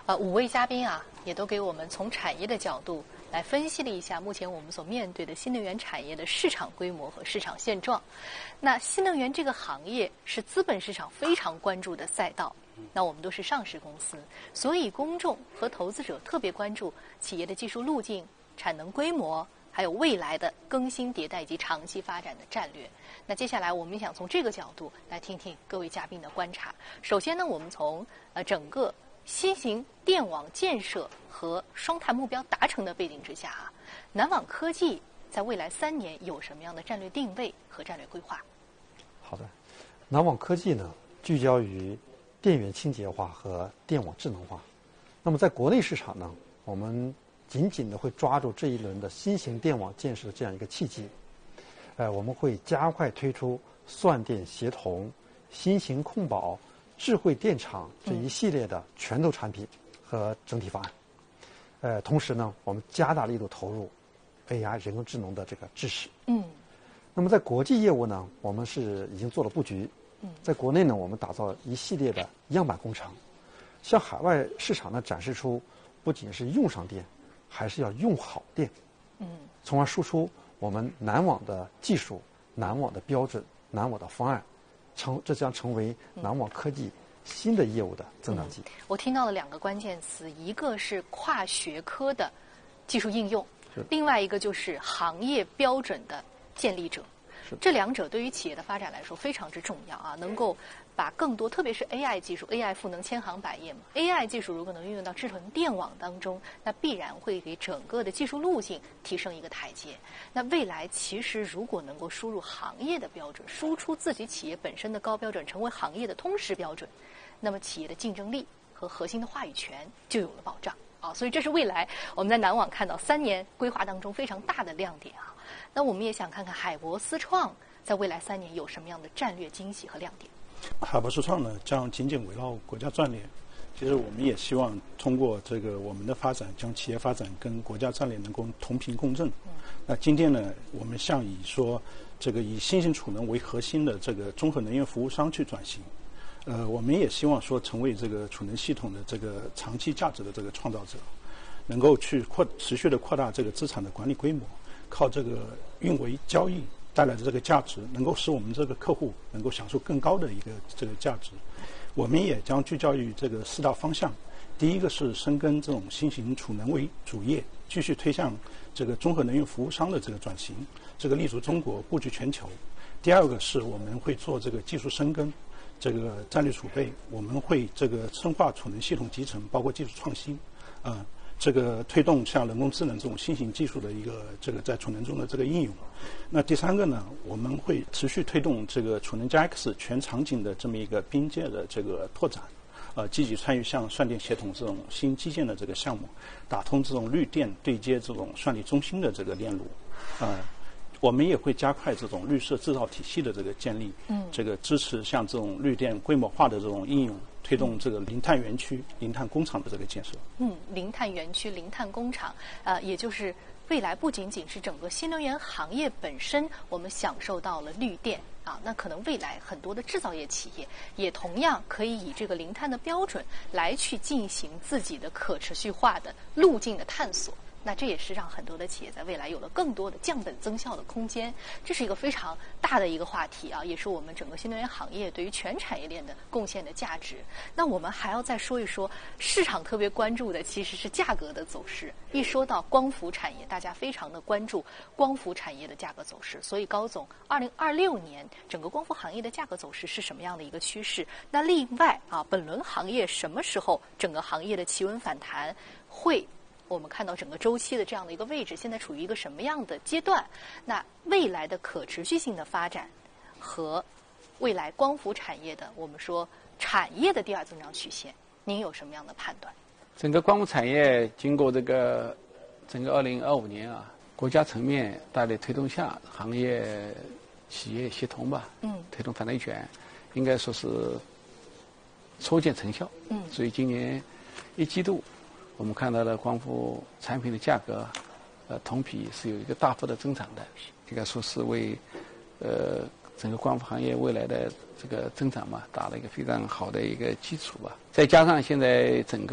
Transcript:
5位嘉宾啊，也都给我们从产业的角度来分析了一下目前我们所面对的新能源产业的市场规模和市场现状。那新能源这个行业是资本市场非常关注的赛道，那我们都是上市公司，所以公众和投资者特别关注企业的技术路径、产能规模，还有未来的更新迭代以及长期发展的战略。那接下来我们想从这个角度来听听各位嘉宾的观察。首先呢，我们从整个新型电网建设和双碳目标达成的背景之下啊，南网科技在未来3年有什么样的战略定位和战略规划？ 好的，南网科技呢，聚焦于电源清洁化和电网智能化。那么在国内市场呢，我们紧紧的会抓住这一轮的新型电网建设的这样一个契机。我们会加快推出算电协同、新型控保、智慧电厂这一系列的拳头产品和整体方案。同时呢，我们加大力度投入 AI 人工智能的这个支持。那么在国际业务呢，我们是已经做了布局。在国内呢，我们打造一系列的样板工程，向海外市场呢展示出不仅是用上电，还是要用好电。从而输出我们南网的技术、南网的标准、南网的方案，这将成为南网科技新的业务的增长极。 我听到了2个关键词，一个是跨学科的技术应用，另外一个就是行业标准的建立者。这2者对于企业的发展来说非常之重要啊，能够把更多，特别是 AI 技术 ，AI 赋能千行百业嘛。AI 技术如果能运用到智能电网当中，那必然会给整个的技术路径提升一个台阶。那未来其实如果能够输入行业的标准，输出自己企业本身的高标准，成为行业的通识标准，那么企业的竞争力和核心的话语权就有了保障啊。所以这是未来我们在南网看到3年规划当中非常大的亮点啊。那我们也想看看海博思创在未来3年有什么样的战略惊喜和亮点。 海博思创呢，将紧紧围绕国家战略。其实我们也希望通过这个我们的发展，将企业发展跟国家战略能够同频共振。那今天呢，我们向以说这个以新型储能为核心的这个综合能源服务商去转型。我们也希望说成为这个储能系统的这个长期价值的这个创造者，能够去持续的扩大这个资产的管理规模，靠这个运维交易带来的这个价值，能够使我们这个客户能够享受更高的一个这个价值。我们也将聚焦于这个4大方向。第一个是深耕这种新型储能为主业，继续推向这个综合能源服务商的这个转型，这个立足中国，布局全球。第2个是我们会做这个技术深耕，这个战略储备，我们会这个深化储能系统集成，包括技术创新，这个推动像人工智能这种新型技术的一个这个在储能中的这个应用。那第3个呢，我们会持续推动这个储能加 X 全场景的这么一个边界的这个拓展，积极参与像算电协同这种新基建的这个项目，打通这种绿电对接这种算力中心的这个链路，我们也会加快这种绿色制造体系的这个建立，这个支持像这种绿电规模化的这种应用，推动这个零碳园区、零碳工厂的这个建设。 零碳园区、零碳工厂，也就是未来不仅仅是整个新能源行业本身，我们享受到了绿电啊，那可能未来很多的制造业企业也同样可以以这个零碳的标准来去进行自己的可持续化的路径的探索。那这也是让很多的企业在未来有了更多的降本增效的空间，这是一个非常大的一个话题啊，也是我们整个新能源行业对于全产业链的贡献的价值。那我们还要再说一说市场特别关注的其实是价格的走势。一说到光伏产业，大家非常的关注光伏产业的价格走势，所以高总2026年整个光伏行业的价格走势是什么样的一个趋势？那另外啊，本轮行业什么时候整个行业的企稳反弹会？我们看到整个周期的这样的一个位置，现在处于一个什么样的阶段？那未来的可持续性的发展和未来光伏产业的我们说产业的第2增长曲线，您有什么样的判断？ 整个光伏产业经过这个整个2025年啊，国家层面大力推动下，行业企业协同吧，推动反对权，应该说是初见成效。所以今年1季度。我们看到了光伏产品的价格，同比是有一个大幅的增长的，应该说是为整个光伏行业未来的这个增长嘛，打了一个非常好的一个基础吧。再加上现在整个